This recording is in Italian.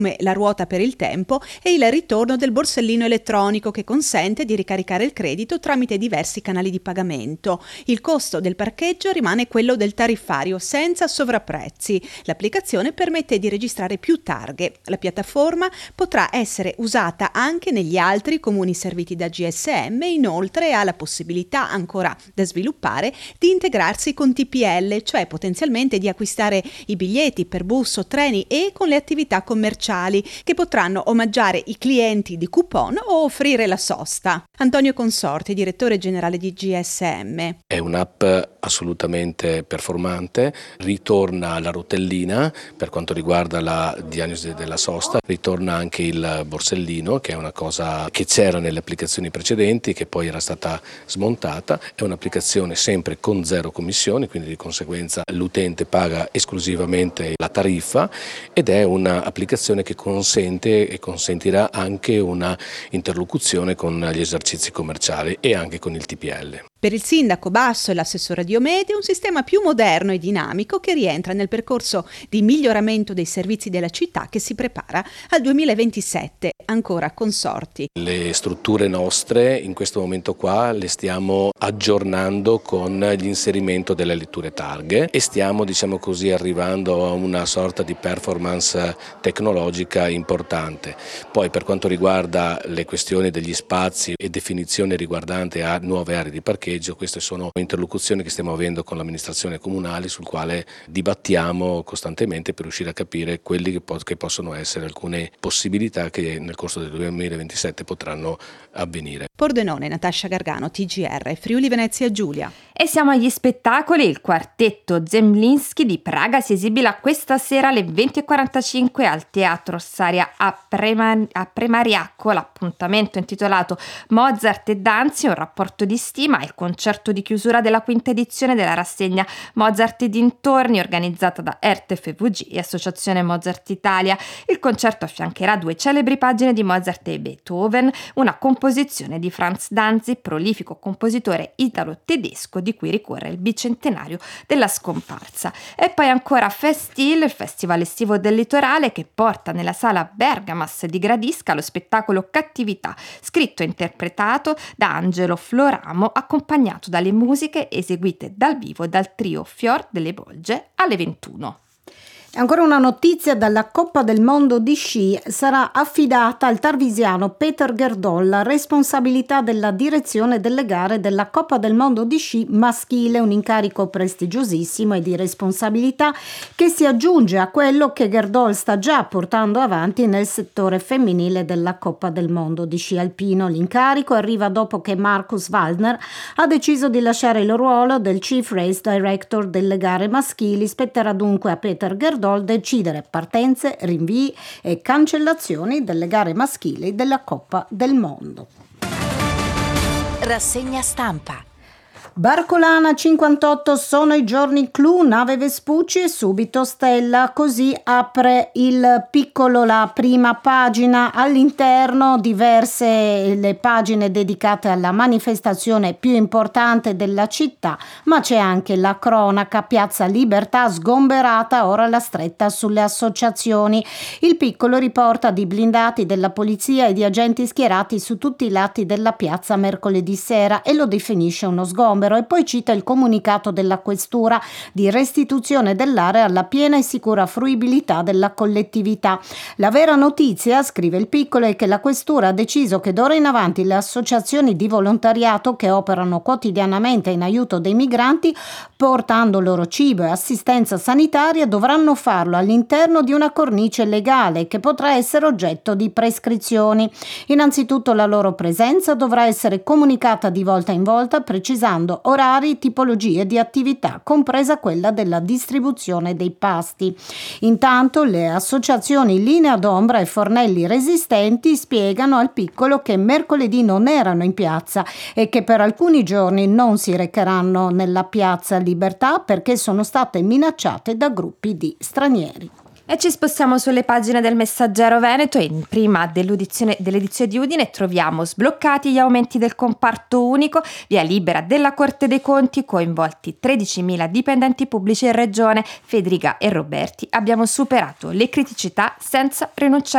come la ruota per il tempo e il ritorno del borsellino elettronico che consente di ricaricare il credito tramite diversi canali di pagamento. Il costo del parcheggio rimane quello del tariffario senza sovrapprezzi. L'applicazione permette di registrare più targhe. La piattaforma potrà essere usata anche negli altri comuni serviti da GSM e inoltre ha la possibilità ancora da sviluppare di integrarsi con TPL, cioè potenzialmente di acquistare i biglietti per bus o treni e con le attività commerciali che potranno omaggiare i clienti di coupon o offrire la sosta. Antonio Consorti, direttore generale di GSM. È un'app assolutamente performante, ritorna la rotellina per quanto riguarda la diagnosi della sosta, ritorna anche il borsellino, che è una cosa che c'era nelle applicazioni precedenti che poi era stata smontata. È un'applicazione sempre con zero commissioni, quindi di conseguenza l'utente paga esclusivamente la tariffa ed è un'applicazione che consente e consentirà anche una interlocuzione con gli esercizi commerciali e anche con il TPL. Per il sindaco Basso e l'assessore Diomede è un sistema più moderno e dinamico che rientra nel percorso di miglioramento dei servizi della città che si prepara al 2027. Ancora Consorti. Le strutture nostre in questo momento qua le stiamo aggiornando con l'inserimento delle letture targhe e stiamo arrivando a una sorta di performance tecnologica importante. Poi per quanto riguarda le questioni degli spazi e definizione riguardante a nuove aree di parcheggio, queste sono interlocuzioni che stiamo avendo con l'amministrazione comunale sul quale dibattiamo costantemente per riuscire a capire quelli che possono essere alcune possibilità che nel corso del 2027 potranno avvenire. Pordenone, Natascia Gargano, TGR, Friuli Venezia Giulia. E siamo agli spettacoli. Il quartetto Zemlinsky di Praga si esibirà questa sera alle 20:45 al Teatro Saria a Premariacco. L'appuntamento intitolato Mozart e Danzi, un rapporto di stima, è il concerto di chiusura della quinta edizione della rassegna Mozart e dintorni organizzata da RTFVG e Associazione Mozart Italia. Il concerto affiancherà 2 celebri pagine di Mozart e Beethoven, una composizione di Franz Danzig, prolifico compositore italo-tedesco di cui ricorre il bicentenario della scomparsa. E poi ancora Festil, il festival estivo del litorale, che porta nella sala Bergamas di Gradisca lo spettacolo Cattività, scritto e interpretato da Angelo Floramo, accompagnato dalle musiche eseguite dal vivo dal trio Fior delle Bolge alle 21. Ancora una notizia dalla Coppa del Mondo di sci: sarà affidata al tarvisiano Peter Gerdol la responsabilità della direzione delle gare della Coppa del Mondo di sci maschile, un incarico prestigiosissimo e di responsabilità che si aggiunge a quello che Gerdol sta già portando avanti nel settore femminile della Coppa del Mondo di sci alpino. L'incarico arriva dopo che Markus Waldner ha deciso di lasciare il ruolo del Chief Race Director delle gare maschili. Spetterà dunque a Peter Gerdol decidere partenze, rinvii e cancellazioni delle gare maschili della Coppa del Mondo. Rassegna stampa. Barcolana 58 sono i giorni clou, nave Vespucci e subito Stella, così apre il Piccolo la prima pagina. All'interno diverse le pagine dedicate alla manifestazione più importante della città, ma c'è anche la cronaca: Piazza Libertà sgomberata, ora la stretta sulle associazioni. Il Piccolo riporta di blindati della polizia e di agenti schierati su tutti i lati della piazza mercoledì sera e lo definisce uno sgombero. E poi cita il comunicato della questura di restituzione dell'area alla piena e sicura fruibilità della collettività. La vera notizia, scrive il Piccolo, è che la questura ha deciso che d'ora in avanti le associazioni di volontariato che operano quotidianamente in aiuto dei migranti, portando loro cibo e assistenza sanitaria, dovranno farlo all'interno di una cornice legale che potrà essere oggetto di prescrizioni. Innanzitutto la loro presenza dovrà essere comunicata di volta in volta, precisando orari, tipologie di attività, compresa quella della distribuzione dei pasti. Intanto le associazioni Linea d'Ombra e Fornelli Resistenti spiegano al Piccolo che mercoledì non erano in piazza e che per alcuni giorni non si recheranno nella Piazza Libertà perché sono state minacciate da gruppi di stranieri. E ci spostiamo sulle pagine del Messaggero Veneto e in prima dell'edizione di Udine troviamo: sbloccati gli aumenti del comparto unico, via libera della Corte dei Conti, coinvolti 13.000 dipendenti pubblici in regione. Federica e Roberti: abbiamo superato le criticità senza rinunciare